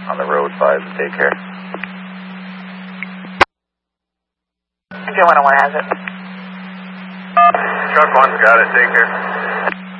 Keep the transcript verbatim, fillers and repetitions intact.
on the road by the daycare. Joe one oh one has it. Truck one's got it, daycare.